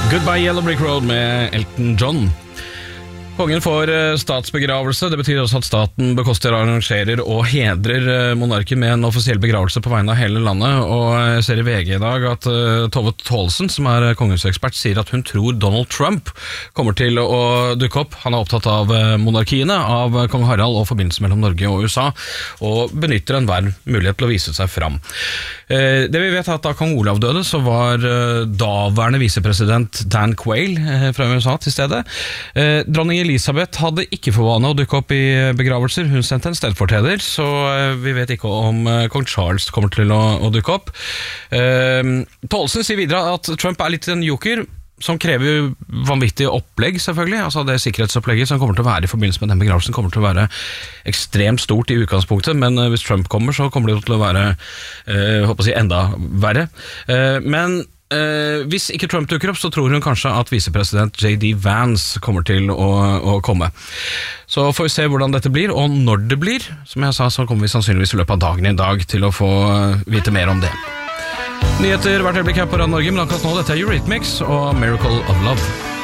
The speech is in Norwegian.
Goodbye Yellow Brick Road med Elton John. Kongen får statsbegravelse. Det betyr også at staten bekoster, arrangerer og hedrer monarken med en offisiell begravelse på vegne av hele landet. Og jeg ser i VG i dag at Tove Tålesen, som kongehusekspert, sier at hun tror Donald Trump kommer til å dukke opp. Han er opptatt av monarkiene, av kong Harald og forbindelsen mellom Norge og USA, og benytter enhver mulighet til å vise seg fram. Det vi vet er at da kong Olav døde, så var daværende visepresident Dan Quayle fra USA til stede. Dronning Elisabeth hadde ikke for vane å dukke opp i begravelser. Hun sendte en stedfortreder, så vi vet ikke om kong Charles kommer til å dukke opp. Tålesen sier videre at Trump er litt en joker, som krever vanvittig opplegg, selvfølgelig. Altså det sikkerhetsopplegget som kommer til å være i forbindelse med den begravelsen kommer til å være ekstremt stort i utgangspunktet, men hvis Trump kommer, så kommer det til å være håper jeg, enda verre. Men hvis ikke Trump dukker opp, så tror hun kanskje at visepresident J.D. Vance kommer til å komme. Så får vi se hvordan dette blir, og når det blir. Som jeg sa, så kommer vi sannsynligvis i løpet av dagen i dag til å få vite mer om det. Nyheter hvert øyeblikk her på Radio Norge, men akkurat nå dette er Eurythmics og Miracle of Love.